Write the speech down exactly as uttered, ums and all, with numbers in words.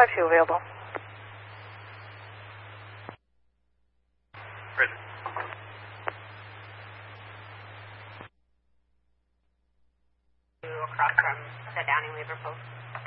five two available. Prison. Across from the Downing Weaver post.